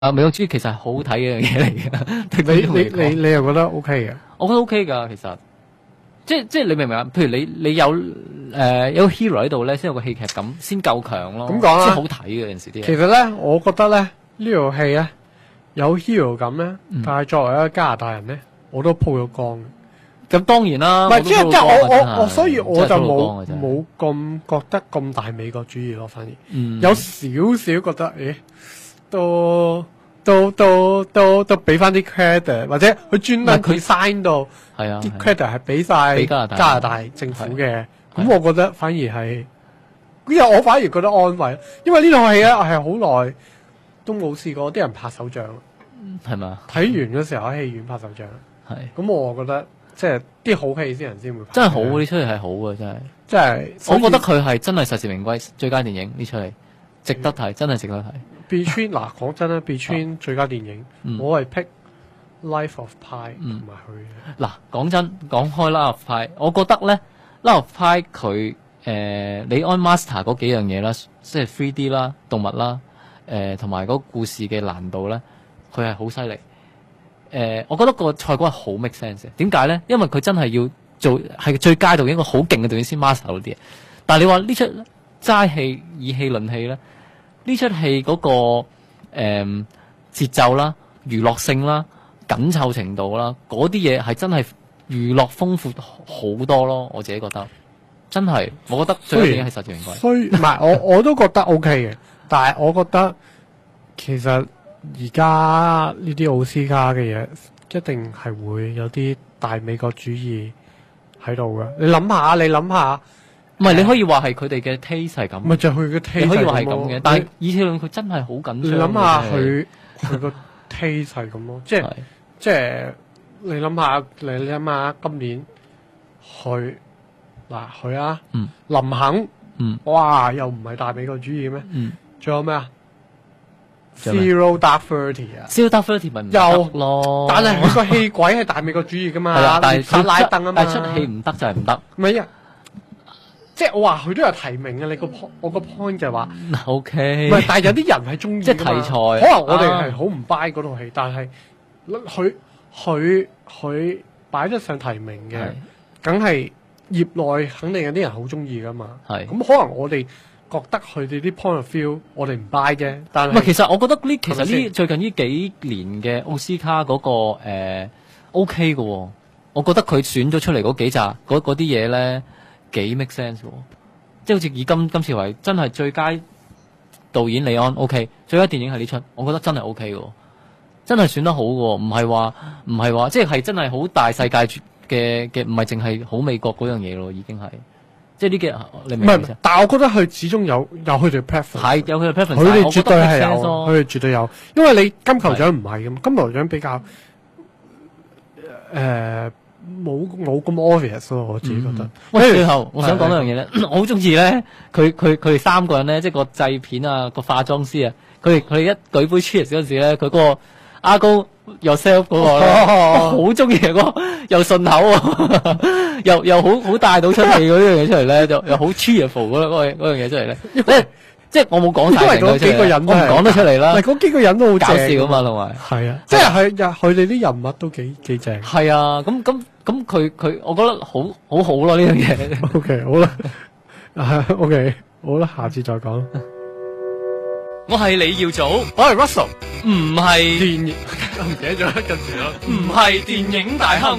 美國主義其實係好睇嘅一樣嘢嚟嘅。 你又覺得 OK 嘅？ 我覺得 OK 㗎，其實即係你明唔明啊？譬如你有有個 hero 喺度咧，先有個戲劇感，先夠強咯。 咁講啦， 先好睇嘅有陣時啲嘢。 其實咧，我覺得咧呢套戲咧有 hero 感咧，但係作為一個加拿大人咧，我都鋪咗光嘅。 咁當然啦， 唔係即係我所以我就冇真係冇咁覺得咁大美國主義咯，反而有少少覺得，都俾翻啲 credit， 或者佢專登佢 sign 到啲 credit 係俾晒加拿大政府嘅，咁我覺得反而係，因為我反而覺得安慰，因為呢套戲咧係好耐都冇試過啲人拍手掌， 係嘛？ 睇完嗰時候喺戲院拍手掌， 係咁我覺得即係啲好戲先人會拍， 真係好呢出戲係好嘅，真係， 即係我覺得佢係真係實至名歸最佳電影呢出戲，值得睇，真係值得睇。 Between 嗱講真啦，Between 最佳電影，我係 pick Life of Pi 同埋佢。 嗱講真，講開 Life of Pi，我覺得咧 Life of Pi 佢李安 master 嗰幾樣嘢啦，即係 3D 啦、動物啦，同埋嗰個故事嘅難度咧，佢係好犀利。我覺得個賽果係好 make sense 嘅。點解咧？因為佢真係要做係最佳導演一個好勁嘅導演先 master 到啲嘢。但係你話呢出齋戲以戲論戲咧？呢出戲嗰個節奏啦、娛樂性啦、緊湊程度啦，嗰啲嘢係真係娛樂豐富好多咯。我自己覺得真係，我覺得最緊要係實至名歸。 所以唔係我都覺得 OK 嘅，但係我覺得其實而家呢啲奧斯卡嘅嘢一定係會有啲大美國主義喺度嘅。你諗下。 唔係，你可以話係佢哋嘅 taste 係咁。 咪就係佢嘅 taste 你可以話係咁嘅，但係以前佢真係好緊張。 你諗下佢個 taste 係咁咯，即係你諗下今年佢林肯，哇又唔係大美國主義咩？仲有咩啊？Zero Dark Thirty 啊 ，Zero Dark Thirty 咪唔得咯。 但係佢個戲鬼係大美國主義噶嘛？ 但係拉登啊嘛， 但係出戲唔得就係唔得。 唔係啊。即係我話佢都有提名嘅，我個 point 就係話 ，OK， 唔係，但係有啲人係中意， 即係題材， 可能我哋係好唔 buy 嗰套戲，但係佢擺得上提名嘅，梗係業內肯定有啲人好中意噶嘛。係咁，可能我哋覺得佢哋啲 point of view 我哋唔 buy 啫。但係其實我覺得最近呢幾年嘅奧斯卡嗰個OK 嘅喎，我覺得佢選咗出嚟嗰幾集嗰啲嘢咧。幾 make sense 喎，即係好似以今次為真係最佳導演李安 OK， 最佳電影係呢出，我覺得真係 OK 嘅，真係選得好嘅，唔係話即係真係好大世界嘅，唔係淨係好美國嗰樣嘢咯，已經係即係呢幾你明唔明？ 但係我覺得佢始終有佢哋 preference， 係有佢哋 preference， 佢哋絕對係有，佢哋絕對有，因為你金球獎唔係咁，金球獎比較冇咁 obvious 咯，我自己覺得。 最後我想講一樣嘢咧，我好中意咧，佢哋三個人咧，即係個製片啊，個化妝師啊，佢哋一舉杯 cheers 嗰陣時咧，佢嗰個阿高 yourself 嗰個咧，好中意嗰個又順口又好帶到出戲嗰樣嘢出嚟咧，又好 cheerful 嗰樣嘢出嚟咧。即係我冇講晒， 因為嗰幾個人我唔講得出嚟啦。 嗰幾個人都好搞笑啊嘛，同埋係啊，即係佢哋啲人物都幾正。 係啊，咁佢，我覺得好咯呢樣嘢。 OK， 好啦，OK， 好啦，下次再講。 我係李耀祖， 我係 Russell， 唔係電影，我唔記得咗近時咯， 唔係電影大亨。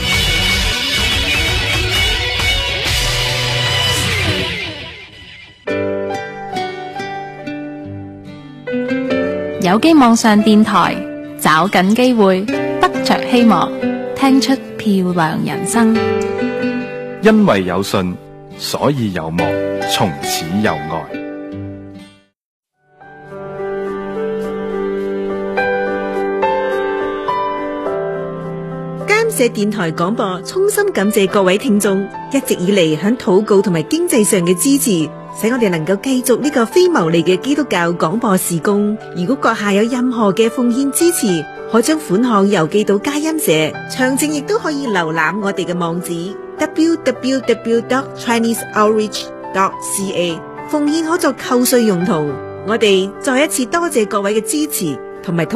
有機網上電台，找緊機會，得着希望，聽出漂亮人生。 因為有信，所以有望，從此有愛。 監社電台廣播衷心感謝各位聽眾一直以嚟響禱告同埋經濟上嘅支持，使我哋能夠繼續呢個非牟利嘅基督教廣播事工。如果閣下有任何嘅奉獻支持，可將款項郵寄到佳音社，詳情亦都可以瀏覽我哋嘅網址 www.chineseoutreach.ca。奉獻可作扣稅用途。我哋再一次多謝各位嘅支持， 同埋